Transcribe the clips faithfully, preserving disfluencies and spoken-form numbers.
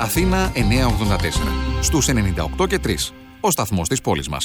Αθήνα εννιακόσια ογδόντα τέσσερα. Στους ενενήντα οκτώ και τρία. Ο σταθμός της πόλης μας.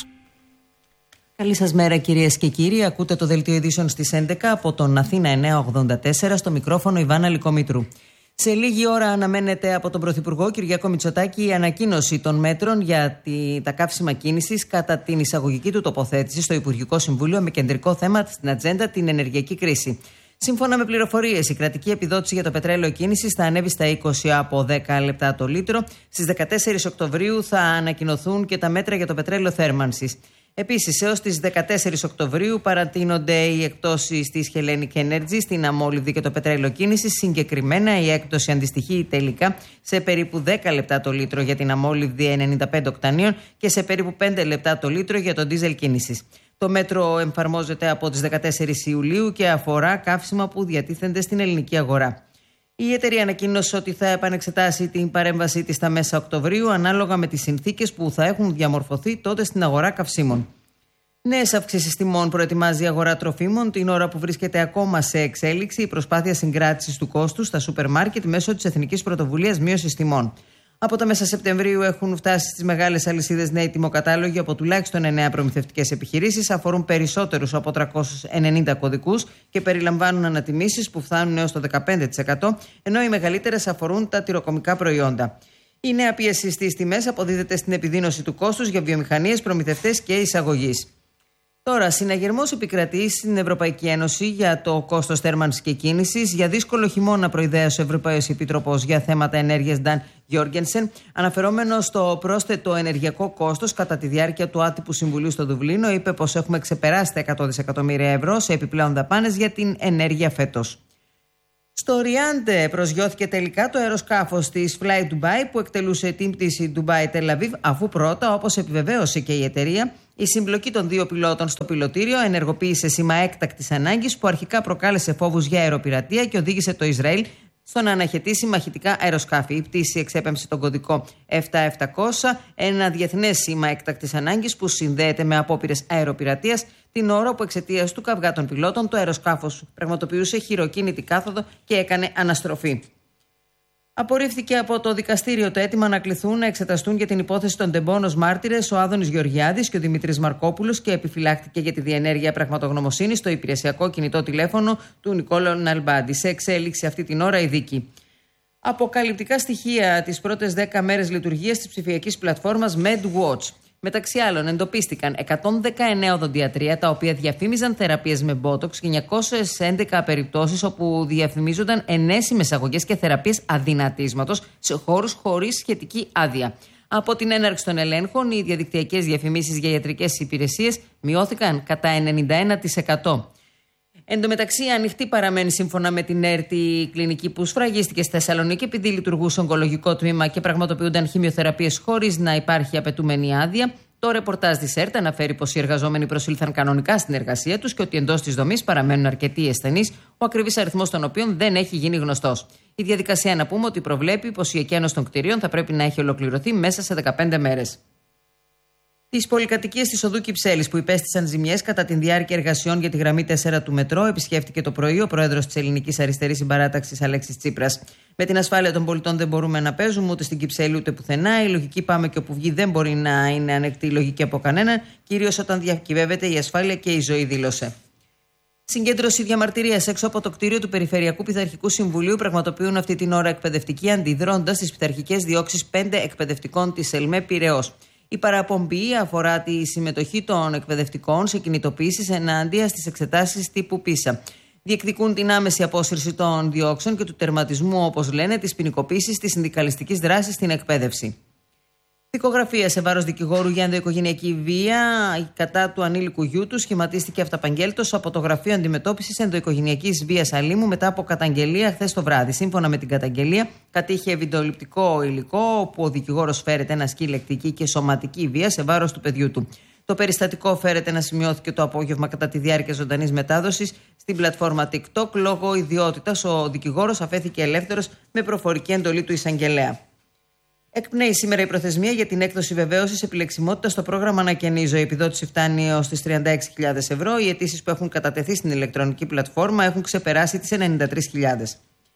Καλή σας μέρα κυρίες και κύριοι. Ακούτε το δελτίο ειδήσεων στις έντεκα από τον Αθήνα εννιακόσια ογδόντα τέσσερα, στο μικρόφωνο Ιβάνα Λυκομήτρου. Σε λίγη ώρα αναμένεται από τον Πρωθυπουργό Κυριάκο Μητσοτάκη η ανακοίνωση των μέτρων για τη, τα καύσιμα κίνησης κατά την εισαγωγική του τοποθέτηση στο Υπουργικό Συμβούλιο, με κεντρικό θέμα στην ατζέντα την ενεργειακή κρίση. Σύμφωνα με πληροφορίες, η κρατική επιδότηση για το πετρέλαιο κίνησης θα ανέβει στα είκοσι από δέκα λεπτά το λίτρο. Στις δεκατέσσερις Οκτωβρίου θα ανακοινωθούν και τα μέτρα για το πετρέλαιο θέρμανσης. Επίσης, έως τις δεκατέσσερις Οκτωβρίου παρατείνονται οι εκτόσεις της Hellenic Energy στην αμόλυβδη και το πετρέλαιο κίνησης. Συγκεκριμένα, η έκπτωση αντιστοιχεί τελικά σε περίπου δέκα λεπτά το λίτρο για την αμόλυβδη ενενήντα πέντε οκτανίων και σε περίπου πέντε λεπτά το λίτρο για το ντίζελ κίνησης. Το μέτρο εφαρμόζεται από τις δεκατέσσερις Ιουλίου και αφορά καύσιμα που διατίθενται στην ελληνική αγορά. Η εταιρεία ανακοίνωσε ότι θα επανεξετάσει την παρέμβασή της στα μέσα Οκτωβρίου, ανάλογα με τις συνθήκες που θα έχουν διαμορφωθεί τότε στην αγορά καυσίμων. Νέες αυξήσεις τιμών προετοιμάζει η αγορά τροφίμων, την ώρα που βρίσκεται ακόμα σε εξέλιξη η προσπάθεια συγκράτησης του κόστους στα σούπερ μάρκετ μέσω της Εθνικής Πρωτοβουλίας Μείωσης Τιμών. Από τα μέσα Σεπτεμβρίου έχουν φτάσει στις μεγάλες αλυσίδες νέοι τιμοκατάλογοι από τουλάχιστον εννέα προμηθευτικές επιχειρήσεις, αφορούν περισσότερους από τριακόσιους ενενήντα κωδικούς και περιλαμβάνουν ανατιμήσεις που φτάνουν έως το δεκαπέντε τοις εκατό, ενώ οι μεγαλύτερες αφορούν τα τυροκομικά προϊόντα. Η νέα πίεση στις τιμές αποδίδεται στην επιδείνωση του κόστους για βιομηχανίες, προμηθευτές και εισαγωγείς. Τώρα, συναγερμός επικρατεί στην Ευρωπαϊκή Ένωση για το κόστος θέρμανσης και κίνησης. Για δύσκολο χειμώνα προειδέασε ο Ευρωπαίος Επίτροπος για θέματα ενέργειας Νταν Γιόργενσεν, αναφερόμενο στο πρόσθετο ενεργειακό κόστος κατά τη διάρκεια του άτυπου συμβουλίου στο Δουβλίνο. Είπε πως έχουμε ξεπεράσει τα εκατό δισεκατομμύρια ευρώ σε επιπλέον δαπάνες για την ενέργεια φέτος. Στο Ριάντε προσγειώθηκε τελικά το αεροσκάφος της Fly Dubai που εκτελούσε την πτήση Dubai Tel Aviv, αφού πρώτα, όπως επιβεβαίωσε και η εταιρεία, η συμπλοκή των δύο πιλότων στο πιλωτήριο ενεργοποίησε σήμα έκτακτης ανάγκης που αρχικά προκάλεσε φόβους για αεροπειρατεία και οδήγησε το Ισραήλ στο να αναχαιτήσει μαχητικά αεροσκάφη. Η πτήση εξέπεμψε τον κωδικό επτά χιλιάδες επτακόσια, ένα διεθνές σήμα έκτακτης ανάγκης που συνδέεται με απόπειρες αεροπειρατείας, την ώρα που εξαιτίας του καυγά των πιλότων το αεροσκάφος πραγματοποιούσε χειροκίνητη κάθοδο και έκανε αναστροφή. Απορρίφθηκε από το δικαστήριο το αίτημα να κληθούν να εξεταστούν για την υπόθεση των τεμπών ως μάρτυρες ο Άδωνης Γεωργιάδης και ο Δημήτρης Μαρκόπουλος και επιφυλάχθηκε για τη διενέργεια πραγματογνωμοσύνης στο υπηρεσιακό κινητό τηλέφωνο του Νικόλαο Ναλμπάντη. Σε εξέλιξη αυτή την ώρα η δίκη. Αποκαλυπτικά στοιχεία τις πρώτες δέκα μέρες λειτουργίας της ψηφιακής πλατφόρμας MedWatch. Μεταξύ άλλων, εντοπίστηκαν εκατόν δεκαεννέα οδοντιατρία τα οποία διαφήμιζαν θεραπείες με Botox και εννιακόσιες έντεκα περιπτώσεις όπου διαφημίζονταν ενέσιμες αγωγές και θεραπείες αδυνατίσματος σε χώρους χωρίς σχετική άδεια. Από την έναρξη των ελέγχων, οι διαδικτυακές διαφημίσεις για ιατρικές υπηρεσίες μειώθηκαν κατά ενενήντα ένα τοις εκατό. Εν τω μεταξύ, ανοιχτή παραμένει σύμφωνα με την ΕΡΤ η κλινική που σφραγίστηκε στη Θεσσαλονίκη επειδή λειτουργούσε ογκολογικό τμήμα και πραγματοποιούνταν χημειοθεραπείες χωρίς να υπάρχει απαιτούμενη άδεια. Το ρεπορτάζ της ΕΡΤ αναφέρει πως οι εργαζόμενοι προσήλθαν κανονικά στην εργασία τους και ότι εντός της δομής παραμένουν αρκετοί ασθενείς, ο ακριβής αριθμός των οποίων δεν έχει γίνει γνωστός. Η διαδικασία, να πούμε, ότι προβλέπει πως η εκένωση των κτηρίων θα πρέπει να έχει ολοκληρωθεί μέσα σε δεκαπέντε μέρες. Τις πολυκατοικίες της οδού Κυψέλης που υπέστησαν ζημιές κατά τη διάρκεια εργασιών για τη γραμμή τέσσερα του μετρό επισκέφτηκε το πρωί ο πρόεδρος της Ελληνικής Αριστερής Συμπαράταξης Αλέξης Τσίπρας. Με την ασφάλεια των πολιτών δεν μπορούμε να παίζουμε ούτε στην Κυψέλη ούτε πουθενά. Η λογική πάμε και όπου βγει δεν μπορεί να είναι ανεκτή λογική από κανέναν, κυρίως όταν διακυβεύεται η ασφάλεια και η ζωή, δήλωσε. Συγκέντρωση διαμαρτυρίας έξω από το κτίριο του Περιφερειακού Πειθαρχικού Συμβουλίου πραγματοποιούν αυτή την ώρα εκπαιδευτικοί, αντιδρώντας στις πειθαρχικές διώξεις πέντε εκπαιδευτικών της ΕΛΜΕ Πειραιώς. Η παραπομπή αφορά τη συμμετοχή των εκπαιδευτικών σε κινητοποιήσεις ενάντια στις εξετάσεις τύπου πίσα. Διεκδικούν την άμεση απόσυρση των διώξεων και του τερματισμού, όπως λένε, της ποινικοποίησης της συνδικαλιστικής δράσης στην εκπαίδευση. Δικογραφία σε βάρος δικηγόρου για ενδοοικογενειακή βία κατά του ανήλικου γιού του σχηματίστηκε αυταπαγγέλτος από το Γραφείο Αντιμετώπισης Ενδοοικογενειακής Βίας Αλήμου μετά από καταγγελία χθες το βράδυ. Σύμφωνα με την καταγγελία, κατήχε βιντεοληπτικό υλικό όπου ο δικηγόρος φέρεται να ασκεί λεκτική και σωματική βία σε βάρος του παιδιού του. Το περιστατικό φέρεται να σημειώθηκε το απόγευμα κατά τη διάρκεια ζωντανής μετάδοσης στην πλατφόρμα TikTok. Λόγω ιδιότητας, ο δικηγόρος αφέθηκε ελεύθερος με προφορική εντολή του εισαγγελέα. Εκπνέει σήμερα η προθεσμία για την έκδοση βεβαίωσης επιλεξιμότητας στο πρόγραμμα Ανακαινίζω. Η επιδότηση φτάνει ως τις τριάντα έξι χιλιάδες ευρώ. Οι αιτήσεις που έχουν κατατεθεί στην ηλεκτρονική πλατφόρμα έχουν ξεπεράσει τις ενενήντα τρεις χιλιάδες.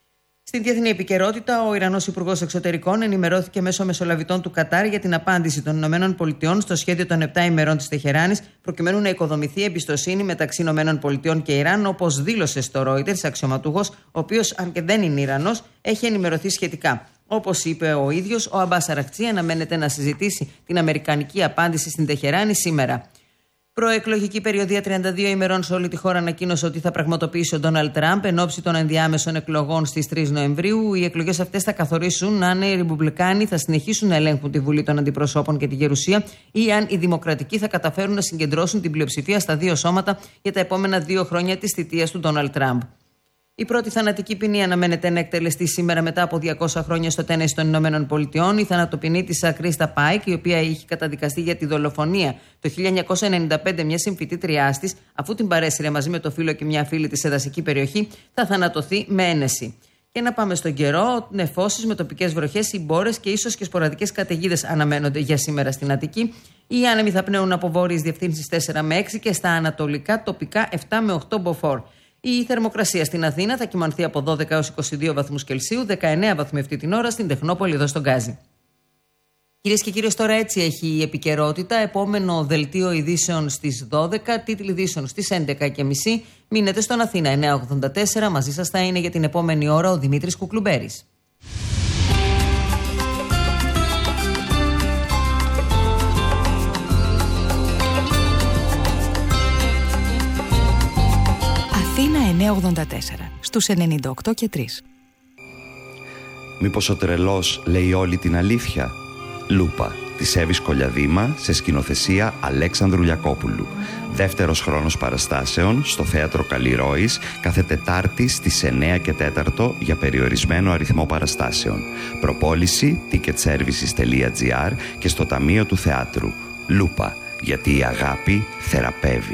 Στην διεθνή επικαιρότητα, ο Ιρανός Υπουργός Εξωτερικών ενημερώθηκε μέσω μεσολαβητών του Κατάρ για την απάντηση των ΗΠΑ στο σχέδιο των επτά ημερών της Τεχεράνης, προκειμένου να οικοδομηθεί εμπιστοσύνη μεταξύ ΗΠΑ και Ιράν, όπως δήλωσε στο Reuters αξιωματούχος, ο οποίος, αν και δεν είναι Ιρανός, έχει ενημερωθεί σχετικά. Όπως είπε ο ίδιος, ο Αμπάς Αραχτζή αναμένεται να συζητήσει την αμερικανική απάντηση στην Τεχεράνη σήμερα. Προεκλογική περιοδία τριάντα δύο ημερών σε όλη τη χώρα ανακοίνωσε ότι θα πραγματοποιήσει ο Ντόναλντ Τραμπ εν ώψη των ενδιάμεσων εκλογών στις τρεις Νοεμβρίου. Οι εκλογές αυτές θα καθορίσουν αν οι Ριπουμπλικάνοι θα συνεχίσουν να ελέγχουν τη Βουλή των Αντιπροσώπων και τη Γερουσία ή αν οι Δημοκρατικοί θα καταφέρουν να συγκεντρώσουν την πλειοψηφία στα δύο σώματα για τα επόμενα δύο χρόνια της θητείας του Ντόναλντ Τραμπ. Η πρώτη θανατική ποινή αναμένεται να εκτελεστεί σήμερα μετά από διακόσια χρόνια στο Τένεσι των Ηνωμένων Πολιτειών. Η θανατοποινή της Κρίστα Πάικ, η οποία είχε καταδικαστεί για τη δολοφονία το χίλια εννιακόσια ενενήντα πέντε μιας συμφοιτήτριάς της, αφού την παρέσυρε μαζί με το φίλο και μια φίλη της σε δασική περιοχή, θα θανατωθεί με ένεση. Και να πάμε στον καιρό. Νεφώσεις με τοπικές βροχές, συμπόρες και ίσως και σποραδικές καταιγίδες αναμένονται για σήμερα στην Αττική. Οι άνεμοι θα πνέουν από βόρειες διευθύνσεις τέσσερα με έξι και στα ανατολικά τοπικά επτά με οκτώ μποφόρ. Η θερμοκρασία στην Αθήνα θα κυμανθεί από δώδεκα έως είκοσι δύο βαθμούς Κελσίου, δεκαεννέα βαθμοί αυτή την ώρα στην Τεχνόπολη εδώ στον Γκάζι. Κυρίες και κύριοι, τώρα έτσι έχει η επικαιρότητα. Επόμενο δελτίο ειδήσεων στις δώδεκα, τίτλοι ειδήσεων στις έντεκα και μισή. Μείνετε στον Αθήνα εννιακόσια ογδόντα τέσσερα. Μαζί σας θα είναι για την επόμενη ώρα ο Δημήτρης Κουκλουμπέρης. Αθήνα εννιακόσια ογδόντα τέσσερα, στους ενενήντα οκτώ και τρία. Μήπως ο τρελός λέει όλη την αλήθεια? Λούπα, της Εύης Κολιαδήμα, σε σκηνοθεσία Αλέξανδρου Λιακόπουλου. Δεύτερος χρόνος παραστάσεων στο Θέατρο Καλλιρόης, κάθε Τετάρτη στις εννέα και τέσσερα για περιορισμένο αριθμό παραστάσεων. Προπόληση ticketservices τελεία gr και στο Ταμείο του Θεάτρου. Λούπα, γιατί η αγάπη θεραπεύει.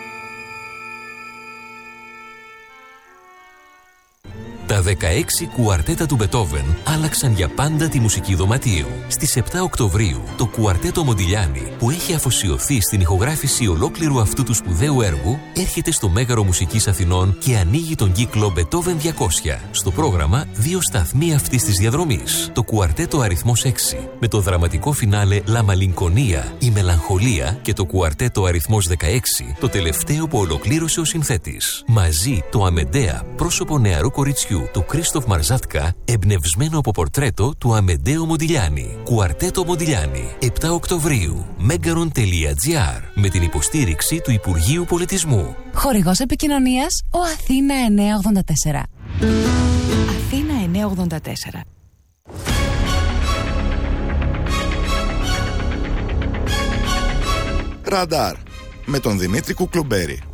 Τα δεκαέξι κουαρτέτα του Μπετόβεν άλλαξαν για πάντα τη μουσική δωματίου. Στις επτά Οκτωβρίου, το κουαρτέτο Μοντιλιάνι, που έχει αφοσιωθεί στην ηχογράφηση ολόκληρου αυτού του σπουδαίου έργου, έρχεται στο Μέγαρο Μουσικής Αθηνών και ανοίγει τον κύκλο Μπετόβεν διακόσια. Στο πρόγραμμα, δύο σταθμοί αυτής της διαδρομής. Το κουαρτέτο αριθμός έξι, με το δραματικό φινάλε La Malinconia, η Μελαγχολία, και το κουαρτέτο αριθμός δεκαέξι, το τελευταίο που ολοκλήρωσε ο συνθέτης. Μαζί, το Αμεντέα, πρόσωπο νεαρού κοριτσιού του Κρίστοφ Μαρζάτκα, εμπνευσμένο από πορτρέτο του Αμεντέο Μοντιλιάνι. Κουαρτέτο Μοντιλιάνι, επτά Οκτωβρίου, μέγαρον τελεία gr, με την υποστήριξη του Υπουργείου Πολιτισμού. Χορηγός επικοινωνίας, ο Αθήνα εννιακόσια ογδόντα τέσσερα. Αθήνα εννιακόσια ογδόντα τέσσερα. Ραντάρ, με τον Δημήτρη Κουκλουμπέρη.